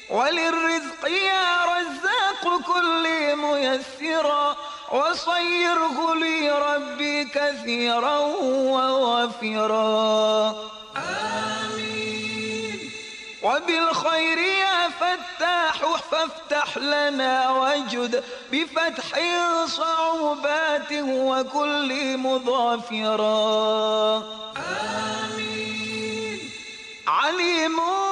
وللرزق يا رزاق كل ميسرا، وصيره لي ربي كثيرا ووافرا. آمين. وبالخير يا فتاح فافتح لنا وجد بفتح صعوبات وكل مظافرا. آمين. عليم